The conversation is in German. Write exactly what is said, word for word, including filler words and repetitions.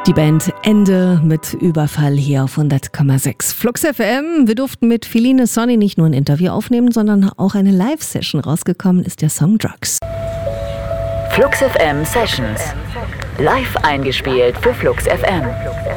Die Band Ende mit Überfall hier auf hundert Komma sechs. Flux F M. Wir durften mit Feline Sonny nicht nur ein Interview aufnehmen, sondern auch eine Live-Session. Rausgekommen ist der Song Drugs. Flux F M Sessions. Live eingespielt für Flux F M.